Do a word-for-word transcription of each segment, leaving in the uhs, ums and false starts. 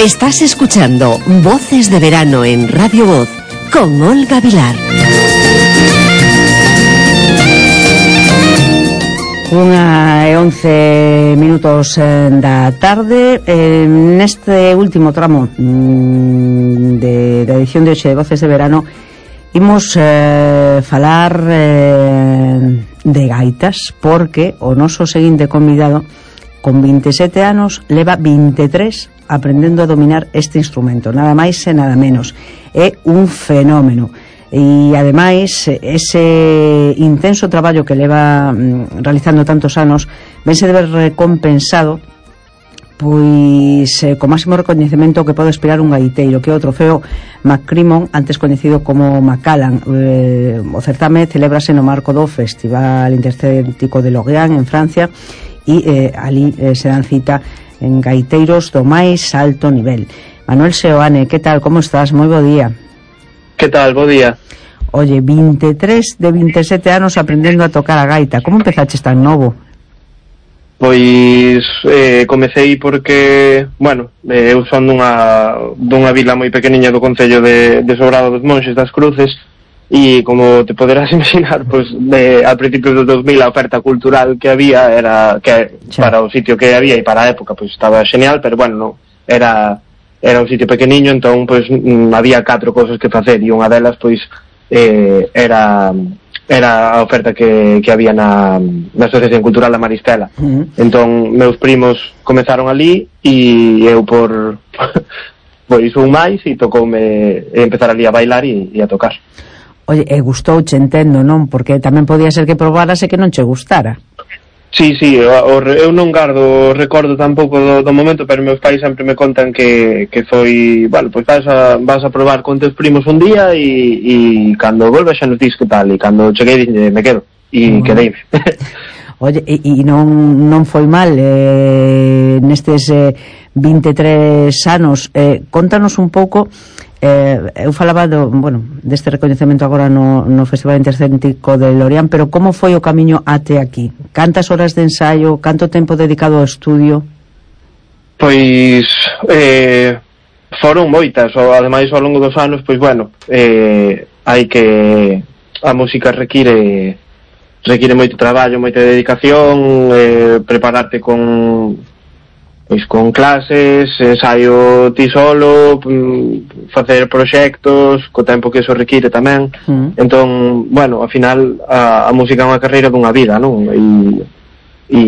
Estás escuchando Voces de Verano en Radio Voz con Olga Vilar. Unha e once minutos da tarde. eh, Neste último tramo mm, de, da edición de hoxe de Voces de Verano imos eh, falar eh, de gaitas, porque o noso seguinte convidado con vinte e sete anos leva vinte e tres aprendendo a dominar este instrumento, nada máis e nada menos. É un fenómeno. E ademais ese intenso traballo que leva mm, realizando tantos anos vense de ver recompensado pois eh, co máximo recoñecemento que pode aspirar un gaiteiro, que é o trofeo McCrimmon, antes coñecido como Macallan. eh, o certame celébrase no marco do Festival Intercéntrico de Lorient en Francia e eh, ali eh, se dan cita en gaiteiros do máis alto nivel. Manuel Seoane, que tal, como estás? Moi bo día. Que tal, bo día. Oye, vinte e tres de vinte e sete anos aprendendo a tocar a gaita. Como empezaches tan novo? Pois eh, comecei porque, bueno, eh, eu son dunha, dunha vila moi pequeniña do concello de, de Sobrado dos Monxes das Cruces, e como te poderás imaginar, pois de, al principio do dos mil a oferta cultural que había era que sí, para o sitio que había e para a época pois estaba genial, pero bueno, no, era era un sitio pequeniño, entón pois mm, había catro cousas que facer, e unha delas pois eh, era era a oferta que, que había na, na Asociación Cultural da Maristela. Uh-huh. Entón meus primos comezaron ali e eu por pois un máis e tocoume empezar ali a bailar e, e a tocar. Oye, e gustouche, entendo, non? Porque tamén podía ser que probaras e que non che gustara. Sí, sí, o, o, eu non gardo recordo tampouco do, do momento, pero meus pais sempre me contan que, que foi, bueno, pois vas a, vas a probar con teus primos un día e, e cando volves xa nos dis que tal, e cando cheguei dixen, me quedo, e uh-huh. quedeime. Oye, e, e non, non foi mal eh, nestes eh, vinte e tres anos. eh, contanos un pouco. Eh, eu falaba do, bueno, deste recoñecemento agora no, no Festival Intercéntrico de Lorient, pero como foi o camiño até aquí? Cantas horas de ensaio? Canto tempo dedicado ao estudio? Pois eh, foron moitas, ou ademais ao longo dos anos, pois bueno, eh, hai que a música require require moito traballo, moita dedicación, eh, prepararte con pois con clases, ensaio ti solo, facer proxectos, co tempo que eso require tamén. Mm. Entón, bueno, ao final a, a música é unha carreira dunha vida, non? E, e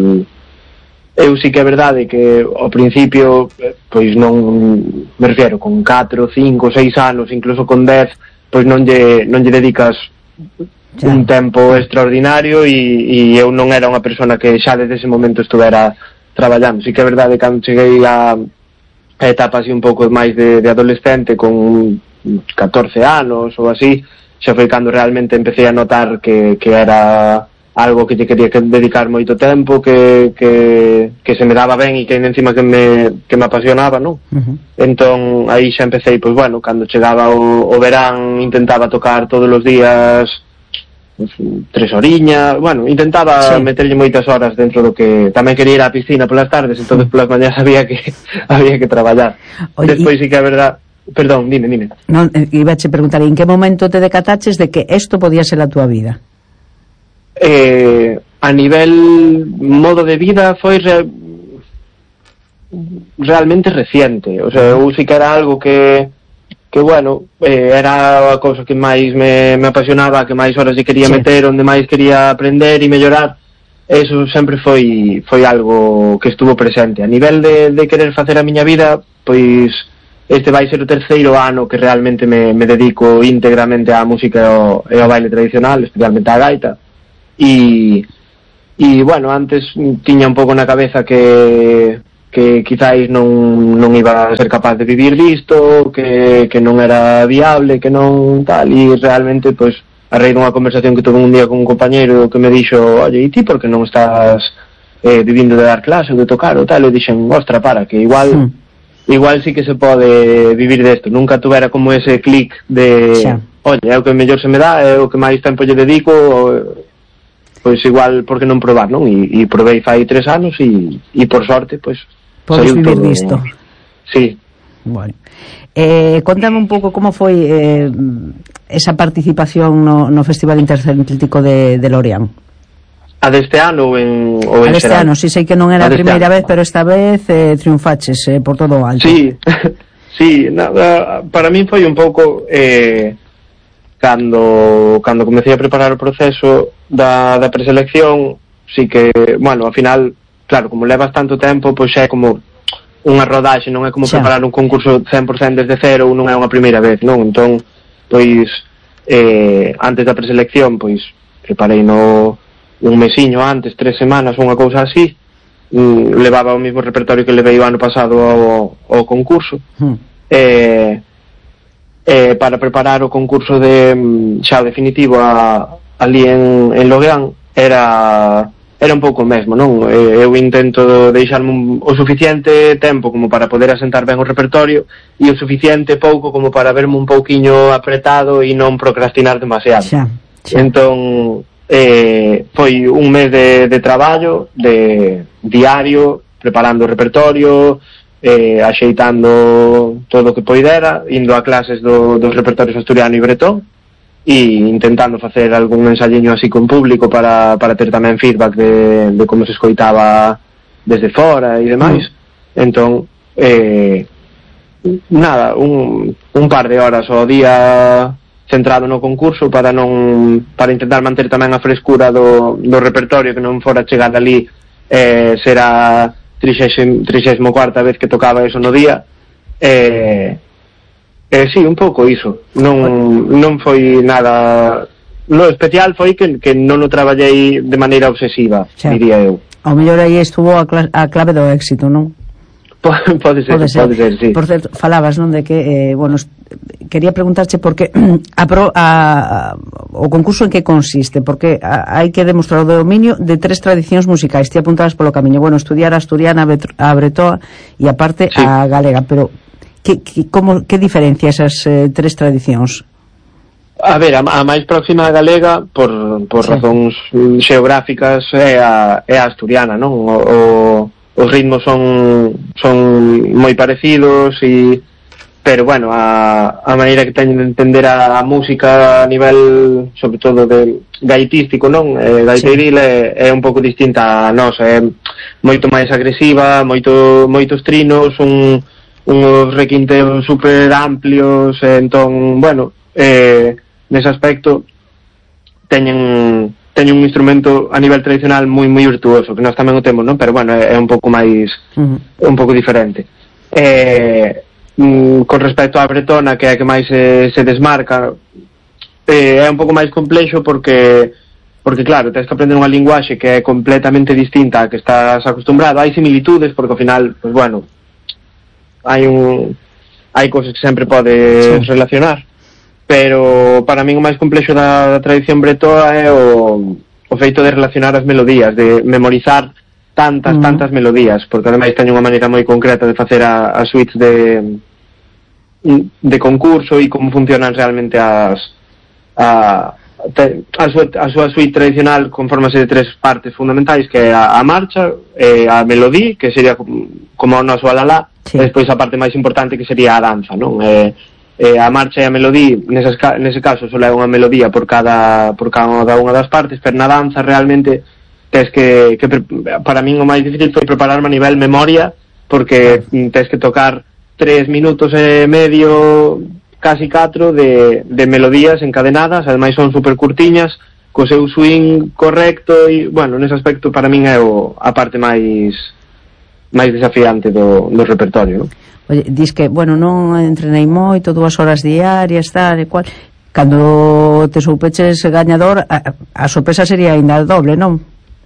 eu sí que é verdade que ao principio, pois non, me refiero, con catro, cinco, seis anos, incluso con dez, pois non lle, non lle dedicas ja. un tempo extraordinario, e, e eu non era unha persona que xa desde ese momento estuvera traballando. Sí que é verdade que cando cheguei a, a etapa así un pouco máis de, de adolescente, con catorce anos ou así, xa foi cando realmente empecé a notar que, que era algo que lle quería que dedicar moito tempo, que, que, que se me daba ben e que encima que me, que me apasionaba, non? Uh-huh. Entón aí xa empecé, pois bueno, cando chegaba o, o verán intentaba tocar todos os días tres horiñas, bueno, intentaba sí. meterlle moitas horas dentro do que tamén quería ir á piscina polas tardes, entonces polas mañás había que había que traballar. Oye, despois sí que a verdad, perdón, dime, dime. Non, iba a che preguntar, en que momento te decataches de que isto podía ser a túa vida? Eh, a nivel modo de vida foi re... realmente reciente, o sea, eu sí que era algo que que bueno, eh, era a cousa que máis me, me apasionaba, que máis horas lle quería sí. meter, onde máis quería aprender e mellorar. Eso sempre foi foi algo que estuvo presente. A nivel de, de querer facer a miña vida, pois este vai ser o terceiro ano que realmente me, me dedico íntegramente á música e ao, e ao baile tradicional, especialmente á gaita. E, e bueno, antes tiña un pouco na cabeza que que quizáis non, non iba a ser capaz de vivir disto, que, que non era viable, que non tal, e realmente, pois, a raíz dunha conversación que tuve un día con un compañeiro que me dixo, oye, e ti por que non estás eh, vivindo de dar clase ou de tocar ou tal, e dixen, ostra, para, que igual mm. igual sí que se pode vivir desto. Nunca tuvera como ese clic de, sí. oye, é o que mellor se me dá, é o que máis tempo lle dedico, ou, pois igual, por que non probar, non? E, e provei fai tres anos e, e por sorte, pois, podes vivir todo, disto. Sí, Bueno, eh, contame un pouco como foi eh, esa participación no, no Festival Intercéntrico de, de Lorient. A deste ano ou en, ou en deste ano, si sei que non era a, a primeira vez, pero esta vez eh, triunfaches eh, por todo o alto. Sí, sí, nada, para min foi un pouco eh, cando cando comecei a preparar o proceso da, da preselección, sí que, bueno, ao final, claro, como levas tanto tempo, pois é como unha rodaxe, non é como xa preparar un concurso cen por cento desde cero, non é unha primeira vez, non? Entón, pois, eh, antes da preselección, pois, preparei no un mesiño antes, tres semanas, unha cousa así, mm, levaba o mismo repertorio que levei o ano pasado ao, ao concurso, mm. eh, eh, para preparar o concurso de xa definitivo a, ali en, en Logueán, era... era un pouco o mesmo, non? Eu intento deixarme un, o suficiente tempo como para poder asentar ben o repertorio e o suficiente pouco como para verme un pouquiño apretado e non procrastinar demasiado. Xa, xa. Entón, eh, foi un mes de, de traballo, de diario, preparando o repertorio, eh, axeitando todo o que poidera, indo a clases do, dos repertorios asturiano e bretón, e intentando facer algún ensayiño así con público para, para ter tamén feedback de, de como se escoitaba desde fora e demais. Mm. Entón, eh, nada, un, un par de horas ao día centrado no concurso para non para intentar manter tamén a frescura do, do repertorio, que non fora chegar ali eh, será trixésima cuarta vez que tocaba eso no día. eh, Eh, sí, un pouco iso. Non, non foi nada... Lo especial foi que, que non o traballei de maneira obsesiva, xa, diría eu. Ao mellor aí estuvo a, cla a clave do éxito, non? Pode ser, pode ser, pode ser, sí. Por certo, falabas, non, de que, eh, bueno, quería preguntarche porque a pro, a, a, o concurso en que consiste, porque a, hai que demostrar o dominio de tres tradicións musicais, ti apuntabas polo camiño, bueno, estudiar a asturiana, a bretoa e aparte sí, a galega, pero... Que, que, como, que diferencia esas eh, tres tradicións? A ver, a, a máis próxima a galega por, por sí, razóns xeográficas é a, é a asturiana, non? O, o, os ritmos son son moi parecidos e, pero bueno, a, a maneira que teñen de entender a, a música a nivel, sobre todo de gaitístico, non? Eh, gaiteiril sí, é, é un pouco distinta a nosa, é moito máis agresiva, moito moitos trinos, un uns requinteos super amplios, entón, bueno, eh, nese aspecto teñen teñen un instrumento a nivel tradicional moi moi virtuoso, que nós tamén o temos, non? Pero bueno, é, é un pouco máis uh-huh, un pouco diferente. Eh, mm, con respecto á bretona, que é a que máis se, se desmarca, eh, é un pouco máis complexo porque porque claro, tens que aprender unha linguaxe que é completamente distinta á que estás acostumbrado. Hai similitudes porque ao final, pues bueno, hai un hai cousas que sempre podes sí, relacionar, pero para min o máis complexo da, da tradición bretoa é o, o feito de relacionar as melodías, de memorizar tantas, uh-huh, tantas melodías, porque ademais teño unha maneira moi concreta de facer a, a suites de de concurso e como funcionan realmente as a, a, súa, a súa suite tradicional confórmase de tres partes fundamentais, que é a, a marcha, eh, a melodía, que sería como, como o noso alalá, sí, e despois a parte máis importante que sería a danza, non? Eh, eh, a marcha e a melodía, nesas, nese caso só é unha melodía por cada por cada unha das partes, pero na danza realmente tes que, que para min o máis difícil foi prepararme a nivel memoria, porque tes que tocar tres minutos e medio, casi catro de, de melodías encadenadas, ademais son super curtiñas, co seu swing correcto, e, bueno, nese aspecto para min é o, a parte máis máis desafiante do, do repertorio, non? Oye, dis que, bueno, non entrenei moito, dúas horas diarias, tal e cual. Cando te soupeches gañador, a, a sorpresa sería ainda doble, non?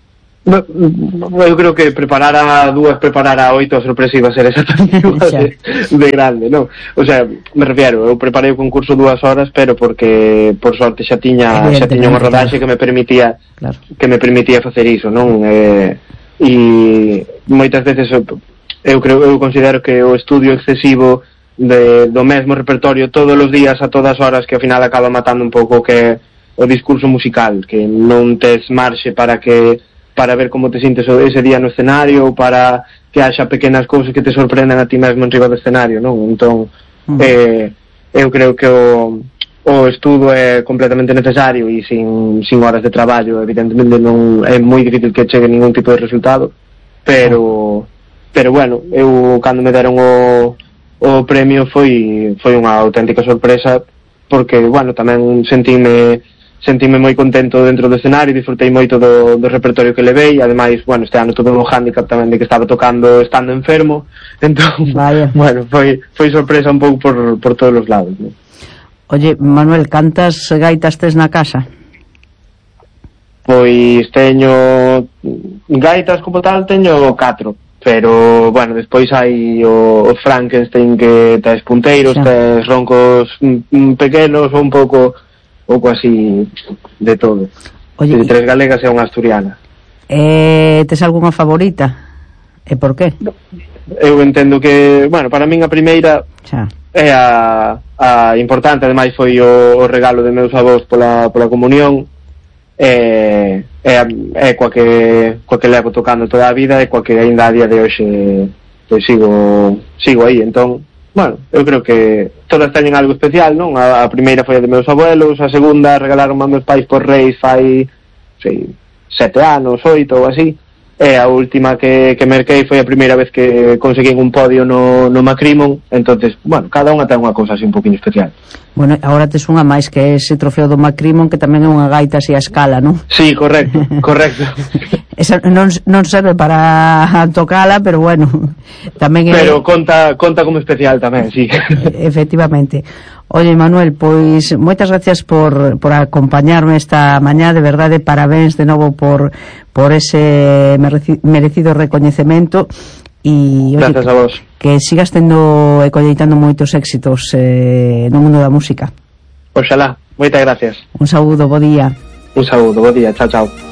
Eu creo que preparar a dúas, preparar a oito, a sorpresa iba a ser exactamente igual de, de grande, non? O sea, me refiero, eu preparei o concurso dúas horas, pero porque por sorte xa tiña xa tiña unha rodaxe que me permitía, claro, que me permitía facer iso, non? Eh, e moitas veces eu creo, eu considero que o estudio excesivo de, do mesmo repertorio todos os días a todas horas, que ao final acaba matando un pouco que o discurso musical, que non tes marxe para que para ver como te sintes ese día no escenario, ou para que haxa pequenas cousas que te sorprendan a ti mesmo en riba do escenario, non? Entón, uh-huh. eh, eu creo que o, o estudo é completamente necesario e sin, sin horas de traballo evidentemente non é moi difícil que chegue ningún tipo de resultado, pero pero bueno, eu cando me deron o, o premio foi foi unha auténtica sorpresa, porque, bueno, tamén sentíme sentíme moi contento dentro do escenario, disfrutei moito do, do repertorio que levei, ademais, bueno, este ano tuve un handicap tamén de que estaba tocando estando enfermo, entón, Vaya. bueno, foi foi sorpresa un pouco por, por todos os lados, ¿no? Oye, Manuel, cantas gaitas tes na casa? Pois teño gaitas como tal, teño catro, pero, bueno, despois hai o, o Frankenstein que tes punteiros, sí. Tes roncos m, pequenos ou un pouco pouco así de todo. Oye, de tres galegas e unha asturiana. Eh, tes algunha favorita? E por qué? Eu entendo que, bueno, para min a primeira xa. É a, a importante, ademais foi o, o regalo de meus avós pola, pola comunión, é, é, é coa que coa que levo tocando toda a vida e coa que ainda a día de hoxe pois sigo sigo aí, entón bueno, eu creo que todas teñen algo especial, non? A, a primeira foi a de meus abuelos, a segunda regalaron a meus pais por reis fai, sei, sete anos, oito ou así, e a última que, que merquei foi a primeira vez que conseguín un podio no, no Macrimon, entonces, bueno, cada unha ten unha cousa así un poquinho especial. Bueno, agora tes unha máis que é ese trofeo do Macrimon, que tamén é unha gaita así a escala, non? Sí, correcto, correcto. Esa non, non serve para tocala, pero bueno, tamén é... Pero conta, conta como especial tamén, sí. Efectivamente. Oye, Manuel, pois moitas gracias por, por acompañarme esta mañá, de verdade, parabéns de novo por, por ese merecido recoñecemento e oye, gracias a vos. Que sigas tendo e colleitando moitos éxitos eh, no mundo da música. Oxalá, moitas gracias. Un saúdo, bo día. Un saúdo, bo día, chao, chao.